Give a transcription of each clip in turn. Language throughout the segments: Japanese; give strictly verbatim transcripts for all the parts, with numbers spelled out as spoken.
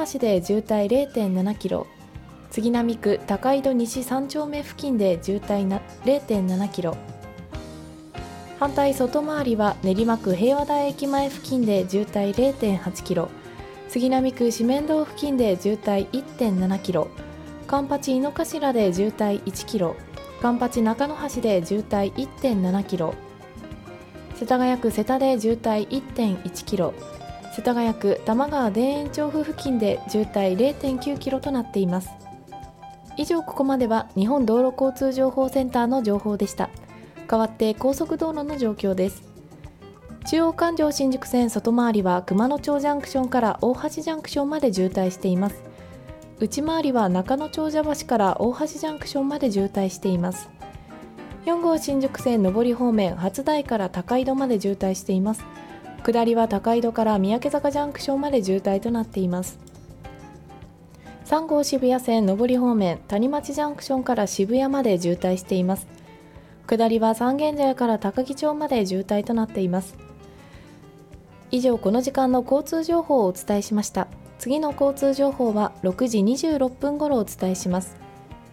橋で渋滞 れいてんななキロ、杉並区高井戸西さん丁目付近で渋滞 れいてんななキロ、反対外回りは練馬区平和台駅前付近で渋滞 れいてんはちキロ、杉並区四面堂付近で渋滞 いってんななキロ、カンパチ井の頭で渋滞いちキロ、カンパチ中野橋で渋滞 いってんななキロ、世田谷区瀬田で渋滞 いってんいちキロ、世田谷区玉川田園調布付近で渋滞 れいてんきゅうキロとなっています。以上、ここまでは日本道路交通情報センターの情報でした。代わって高速道路の状況です。中央環状新宿線外回りは熊野町ジャンクションから大橋ジャンクションまで渋滞しています。内回りは中野長者橋から大橋ジャンクションまで渋滞しています。よん号新宿線上り方面初台から高井戸まで渋滞しています。下りは高井戸から三宅坂ジャンクションまで渋滞となっています。さん号渋谷線上り方面谷町ジャンクションから渋谷まで渋滞しています。下りは三軒茶屋から高木町まで渋滞となっています。以上、この時間の交通情報をお伝えしました。次の交通情報はろくじにじゅうろっぷん頃お伝えします。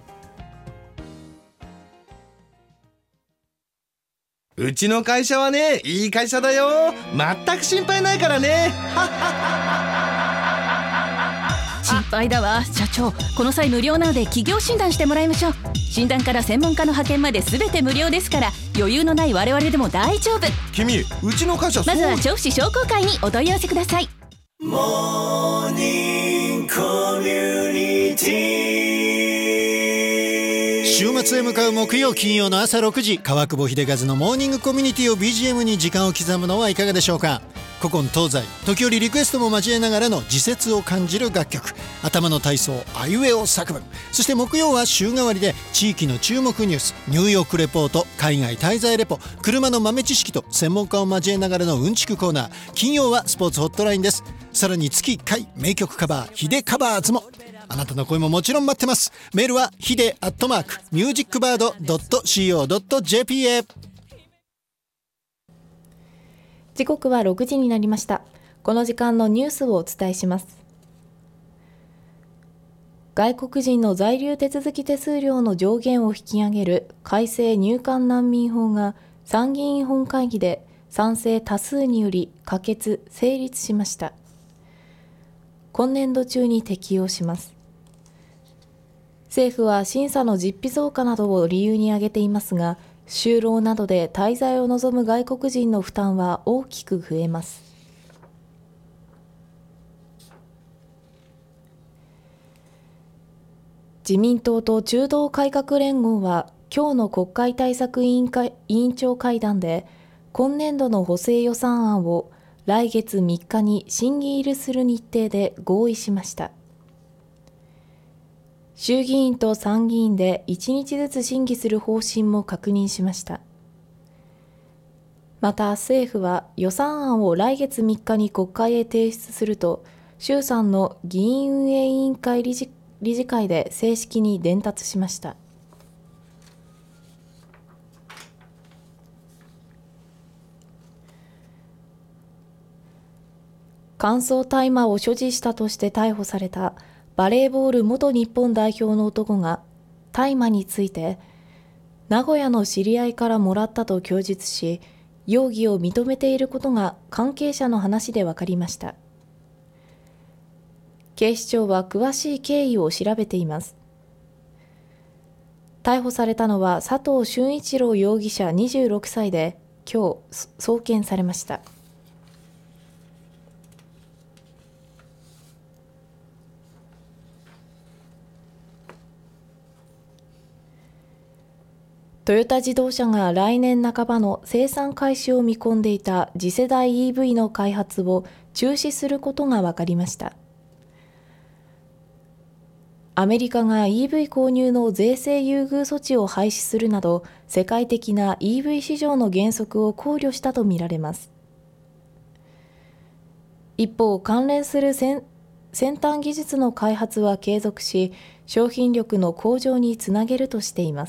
うちの会社はね、いい会社だよ。全く心配ないからね。 心配だわ。社長、この際無料なので企業診断してもらいましょう。診断から専門家の派遣まで全て無料ですから、余裕のない我々でも大丈夫。 君、うちの会社、 まずは調布市商工会にお問い合わせください。 モーニングコミュニティ、 週末へ向かう木曜金曜の朝ろくじ、川久保秀和のモーニングコミュニティを ビージーエム に時間を刻むのはいかがでしょうか。古今東西、時折リクエストも交えながらの時節を感じる楽曲、頭の体操あいうえお作文、そして木曜は週替わりで地域の注目ニュース、ニューヨークレポート、海外滞在レポ、車の豆知識と専門家を交えながらのうんちくコーナー、金曜はスポーツホットラインです。さらに月いっかい名曲カバーヒデカバーズも。あなたの声ももちろん待ってます。メールはヒデアットマークミュージックバードドットシーオードットジェーピー へ。 時刻はろくじになりました。この時間のニュースをお伝えします。外国人の在留手続き手数料の上限を引き上げる改正入管難民法が参議院本会議で賛成多数により可決・成立しました。今年度中に適用します。政府は審査の実費増加などを理由に挙げていますが、就労などで滞在を望む外国人の負担は大きく増えます。自民党と中道改革連合は今日の国会対策委員会委員長会談で、今年度の補正予算案を来月みっかに審議入りする日程で合意しました。衆議院と参議院でいちにちずつ審議する方針も確認しました。また政府は予算案を来月みっかに国会へ提出すると、衆参の議院運営委員会理事、理事会で正式に伝達しました。乾燥大麻を所持したとして逮捕されたバレーボール元日本代表の男が大麻について名古屋の知り合いからもらったと供述し、容疑を認めていることが関係者の話で分かりました。警視庁は詳しい経緯を調べています。逮捕されたのは佐藤俊一郎容疑者にじゅうろくさいで、今日送検されました。トヨタ自動車が来年半ばの生産開始を見込んでいた次世代 イーブイ の開発を中止することが分かりました。アメリカが イーブイ 購入の税制優遇措置を廃止するなど、世界的な イーブイ 市場の減速を考慮したとみられます。一方、関連する先端技術の開発は継続し、商品力の向上につなげるとしています。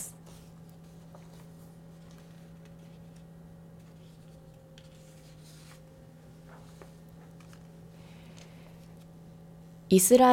イスラ